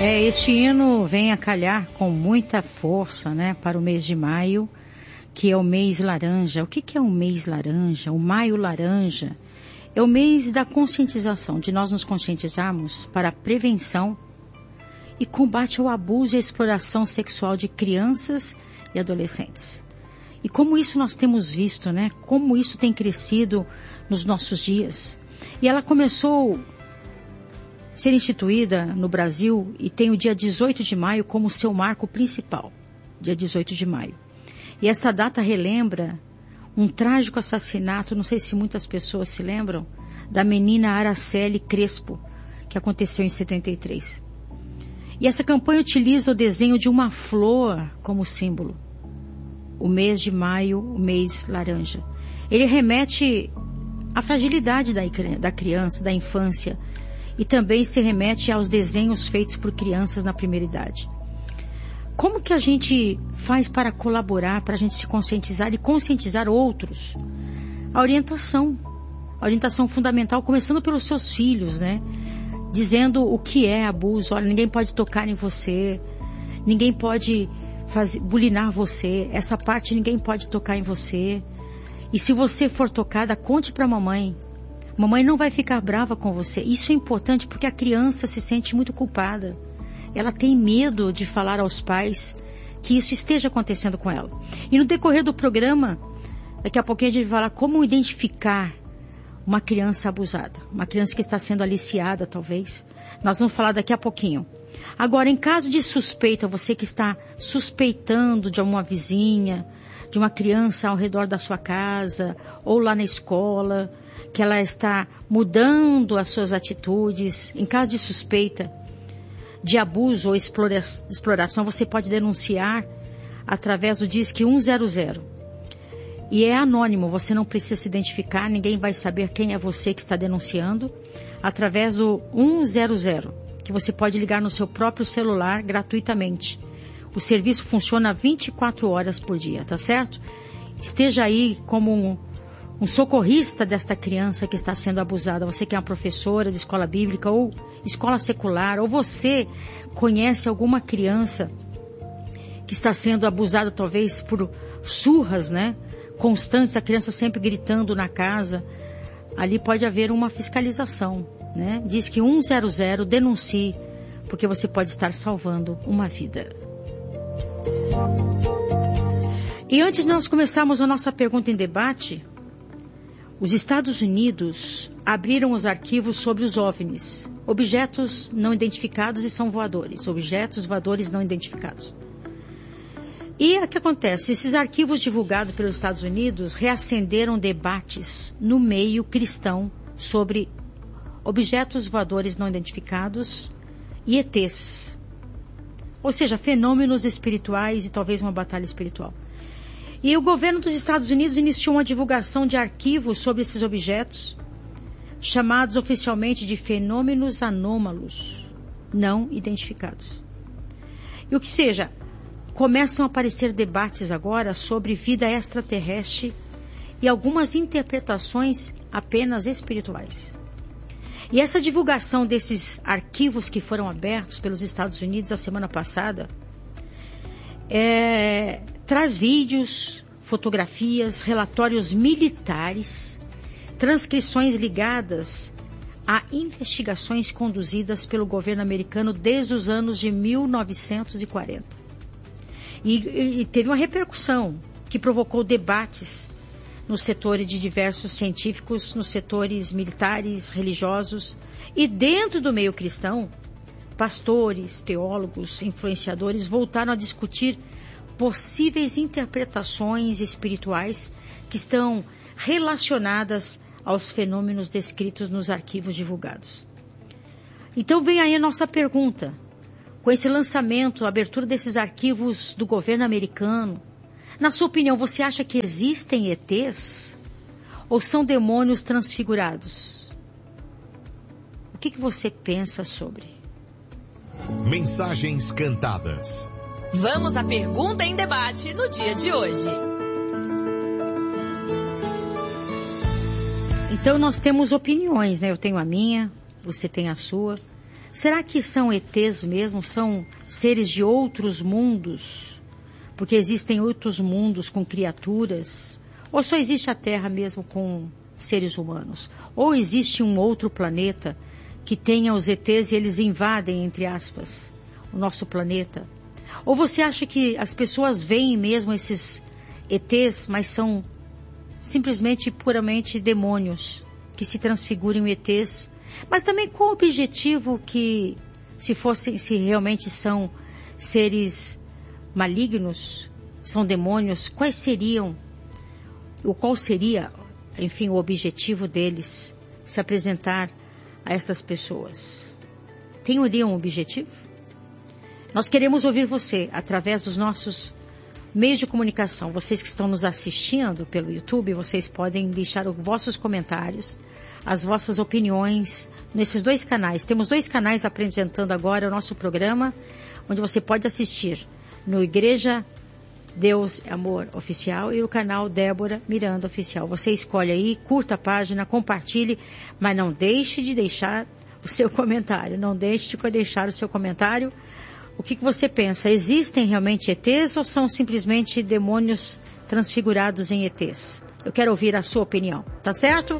Este hino vem a calhar com muita força, né, para o mês de maio, que é o mês laranja. O que é o mês laranja? O maio laranja é o mês da conscientização, de nós nos conscientizarmos para a prevenção e combate ao abuso e à exploração sexual de crianças e adolescentes. E como isso nós temos visto, né? Como isso tem crescido nos nossos dias. E ela começou a ser instituída no Brasil e tem o dia 18 de maio como seu marco principal. Dia 18 de maio. E essa data relembra um trágico assassinato, não sei se muitas pessoas se lembram, da menina Araceli Crespo, que aconteceu em 73. E essa campanha utiliza o desenho de uma flor como símbolo. O mês de maio, o mês laranja. Ele remete à fragilidade da criança, da infância, e também se remete aos desenhos feitos por crianças na primeira idade. Como que a gente faz para colaborar, para a gente se conscientizar e conscientizar outros? A orientação fundamental, começando pelos seus filhos, né? Dizendo o que é abuso. Olha, ninguém pode tocar em você, ninguém pode bulinar você, essa parte ninguém pode tocar em você. E se você for tocada, conte para a mamãe. Mamãe não vai ficar brava com você. Isso é importante porque a criança se sente muito culpada. Ela tem medo de falar aos pais que isso esteja acontecendo com ela. E no decorrer do programa, daqui a pouquinho a gente vai falar como identificar uma criança abusada. Uma criança que está sendo aliciada, talvez. Nós vamos falar daqui a pouquinho. Agora, em caso de suspeita, você que está suspeitando de uma vizinha, de uma criança ao redor da sua casa, ou lá na escola, que ela está mudando as suas atitudes, em caso de suspeita de abuso ou exploração, você pode denunciar através do Disque 100. E é anônimo, você não precisa se identificar, ninguém vai saber quem é você que está denunciando, através do 100, que você pode ligar no seu próprio celular gratuitamente. O serviço funciona 24 horas por dia, tá certo? Esteja aí como um socorrista desta criança que está sendo abusada. Você que é uma professora de escola bíblica ou escola secular, ou você conhece alguma criança que está sendo abusada talvez por surras, né? Constantes, a criança sempre gritando na casa. Ali pode haver uma fiscalização, né? Diz que 100, denuncie, porque você pode estar salvando uma vida. E antes de nós começarmos a nossa pergunta em debate, os Estados Unidos abriram os arquivos sobre os OVNIs, objetos não identificados e são voadores, objetos voadores não identificados. E o que acontece? Esses arquivos divulgados pelos Estados Unidos reacenderam debates no meio cristão sobre objetos voadores não identificados e ETs, ou seja, fenômenos espirituais e talvez uma batalha espiritual. E o governo dos Estados Unidos iniciou uma divulgação de arquivos sobre esses objetos, chamados oficialmente de fenômenos anômalos, não identificados. E o que seja, começam a aparecer debates agora sobre vida extraterrestre e algumas interpretações apenas espirituais. E essa divulgação desses arquivos que foram abertos pelos Estados Unidos a semana passada traz vídeos, fotografias, relatórios militares, transcrições ligadas a investigações conduzidas pelo governo americano desde os anos de 1940. E teve uma repercussão que provocou debates nos setores de diversos científicos, nos setores militares, religiosos e dentro do meio cristão, pastores, teólogos, influenciadores voltaram a discutir possíveis interpretações espirituais que estão relacionadas aos fenômenos descritos nos arquivos divulgados. Então vem aí a nossa pergunta. Com esse lançamento, a abertura desses arquivos do governo americano, na sua opinião, você acha que existem ETs? Ou são demônios transfigurados? O que você pensa sobre? Mensagens cantadas. Vamos à pergunta em debate no dia de hoje. Então nós temos opiniões, né? Eu tenho a minha, você tem a sua. Será que são ETs mesmo? São seres de outros mundos? Porque existem outros mundos com criaturas? Ou só existe a Terra mesmo com seres humanos? Ou existe um outro planeta que tenha os ETs e eles invadem, entre aspas, o nosso planeta? Ou você acha que as pessoas veem mesmo esses ETs, mas são simplesmente, puramente demônios que se transfiguram em ETs? Mas também com o objetivo que, se realmente são seres malignos, são demônios, qual seria, enfim, o objetivo deles se apresentar a essas pessoas? Teriam um objetivo? Nós queremos ouvir você através dos nossos meios de comunicação. Vocês que estão nos assistindo pelo YouTube, vocês podem deixar os vossos comentários, as vossas opiniões nesses 2 canais. Temos 2 canais apresentando agora o nosso programa, onde você pode assistir no Igreja Deus Amor Oficial e o canal Débora Miranda Oficial. Você escolhe aí, curta a página, compartilhe, mas não deixe de deixar o seu comentário. Não deixe de deixar o seu comentário. O que você pensa? Existem realmente ETs ou são simplesmente demônios transfigurados em ETs? Eu quero ouvir a sua opinião, tá certo?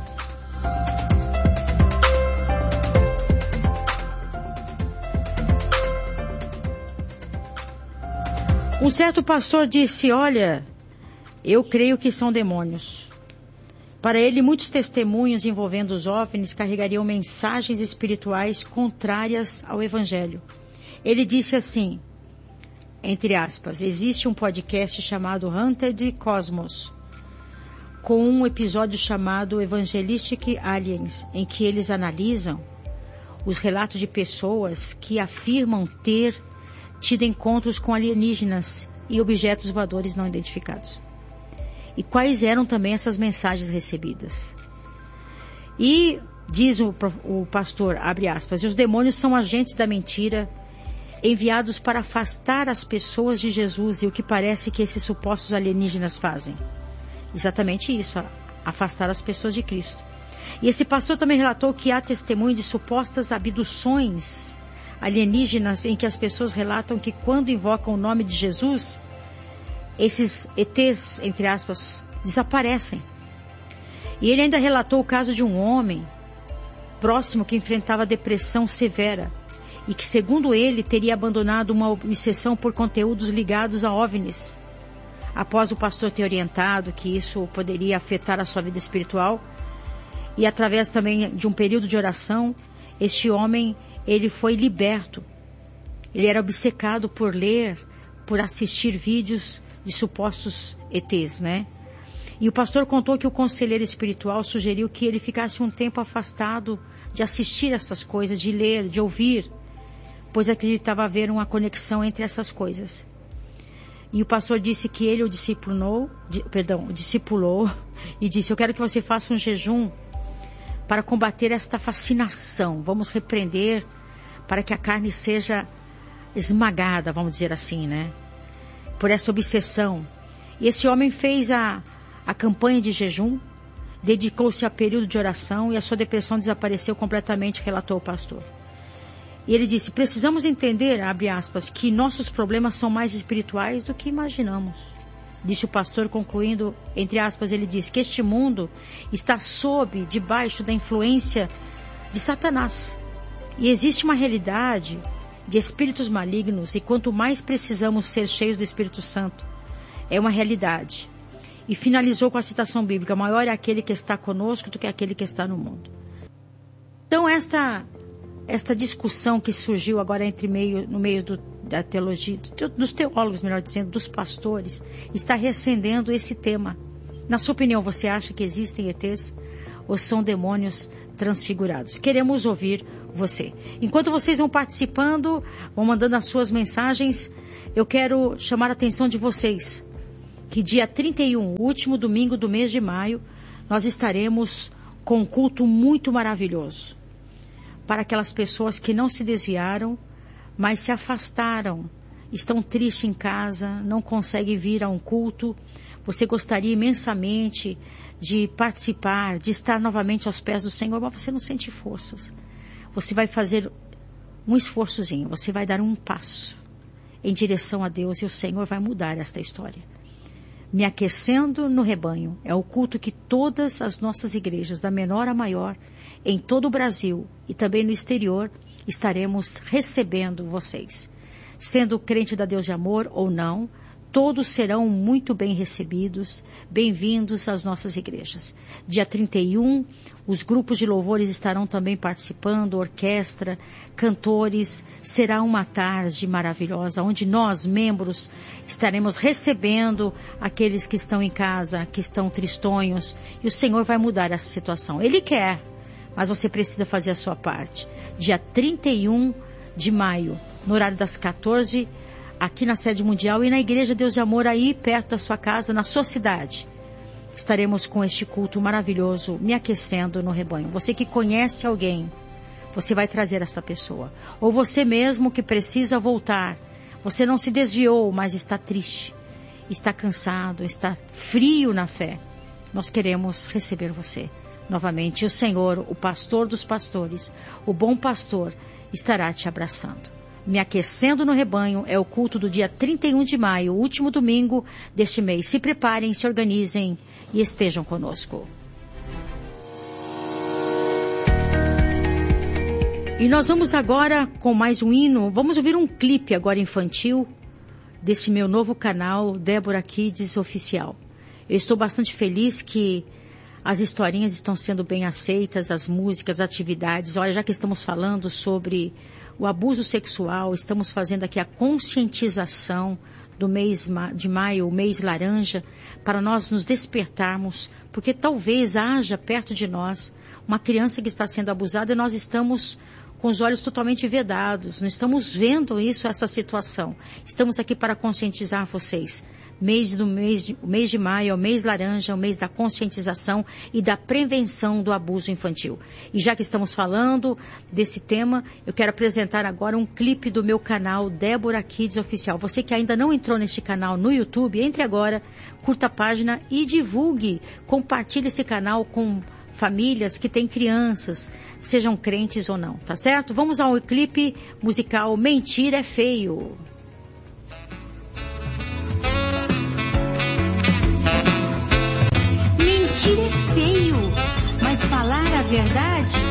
Um certo pastor disse: olha, eu creio que são demônios. Para ele, muitos testemunhos envolvendo os OVNIs carregariam mensagens espirituais contrárias ao Evangelho. Ele disse assim, entre aspas, existe um podcast chamado Hunted Cosmos, com um episódio chamado Evangelistic Aliens, em que eles analisam os relatos de pessoas que afirmam ter tido encontros com alienígenas e objetos voadores não identificados. E quais eram também essas mensagens recebidas. E diz o pastor, abre aspas, os demônios são agentes da mentira enviados para afastar as pessoas de Jesus, e o que parece que esses supostos alienígenas fazem. Exatamente isso, afastar as pessoas de Cristo. E esse pastor também relatou que há testemunho de supostas abduções alienígenas em que as pessoas relatam que quando invocam o nome de Jesus, esses ETs, entre aspas, desaparecem. E ele ainda relatou o caso de um homem próximo que enfrentava depressão severa e que, segundo ele, teria abandonado uma obsessão por conteúdos ligados a OVNIs. Após o pastor ter orientado que isso poderia afetar a sua vida espiritual, e através também de um período de oração, este homem, ele foi liberto. Ele era obcecado por ler, por assistir vídeos de supostos ETs, né? E o pastor contou que o conselheiro espiritual sugeriu que ele ficasse um tempo afastado de assistir essas coisas, de ler, de ouvir, pois acreditava haver uma conexão entre essas coisas. E o pastor disse que ele o discipulou e disse: eu quero que você faça um jejum para combater esta fascinação. Vamos repreender para que a carne seja esmagada, vamos dizer assim, né? Por essa obsessão. E esse homem fez a campanha de jejum, dedicou-se a período de oração e a sua depressão desapareceu completamente, relatou o pastor. E ele disse: precisamos entender, abre aspas, que nossos problemas são mais espirituais do que imaginamos. Disse o pastor, concluindo, entre aspas, ele disse que este mundo está debaixo da influência de Satanás. E existe uma realidade de espíritos malignos, e quanto mais precisamos ser cheios do Espírito Santo, é uma realidade. E finalizou com a citação bíblica: maior é aquele que está conosco do que aquele que está no mundo. Então esta discussão que surgiu agora no meio da teologia, dos teólogos, melhor dizendo, dos pastores, está reacendendo esse tema. Na sua opinião, você acha que existem ETs ou são demônios transfigurados? Queremos ouvir você. Enquanto vocês vão participando, vão mandando as suas mensagens, eu quero chamar a atenção de vocês que dia 31, último domingo do mês de maio, nós estaremos com um culto muito maravilhoso para aquelas pessoas que não se desviaram, mas se afastaram, estão tristes em casa, não conseguem vir a um culto. Você gostaria imensamente de participar, de estar novamente aos pés do Senhor, mas você não sente forças. Você vai fazer um esforçozinho, você vai dar um passo em direção a Deus e o Senhor vai mudar esta história. Me aquecendo no rebanho é o culto que todas as nossas igrejas, da menor a maior, em todo o Brasil e também no exterior, estaremos recebendo vocês. Sendo crente da Deus de Amor ou não, todos serão muito bem recebidos, bem-vindos às nossas igrejas. Dia 31, os grupos de louvores estarão também participando, orquestra, cantores. Será uma tarde maravilhosa, onde nós, membros, estaremos recebendo aqueles que estão em casa, que estão tristonhos, e o Senhor vai mudar essa situação. Ele quer, mas você precisa fazer a sua parte. Dia 31 de maio, no horário das 14h, aqui na sede mundial e na Igreja Deus de Amor, aí perto da sua casa, na sua cidade. Estaremos com este culto maravilhoso, me aquecendo no rebanho. Você que conhece alguém, você vai trazer essa pessoa. Ou você mesmo que precisa voltar. Você não se desviou, mas está triste, está cansado, está frio na fé. Nós queremos receber você novamente. E o Senhor, o pastor dos pastores, o bom pastor, estará te abraçando. Me aquecendo no rebanho é o culto do dia 31 de maio, último domingo deste mês. Se preparem, se organizem e estejam conosco. E nós vamos agora com mais um hino. Vamos ouvir um clipe agora infantil desse meu novo canal, Débora Kids Oficial. Eu estou bastante feliz que as historinhas estão sendo bem aceitas, as músicas, as atividades. Olha, já que estamos falando sobre o abuso sexual, estamos fazendo aqui a conscientização do mês de maio, o mês laranja, para nós nos despertarmos, porque talvez haja perto de nós uma criança que está sendo abusada e nós estamos com os olhos totalmente vedados, não estamos vendo essa situação. Estamos aqui para conscientizar vocês. O mês de maio é o mês laranja, é o mês da conscientização e da prevenção do abuso infantil. E já que estamos falando desse tema, eu quero apresentar agora um clipe do meu canal Débora Kids Oficial. Você que ainda não entrou neste canal no YouTube, entre agora, curta a página e divulgue, compartilhe esse canal com famílias que têm crianças, sejam crentes ou não, tá certo? Vamos ao clipe musical Mentir é Feio. Mentir é feio, mas falar a verdade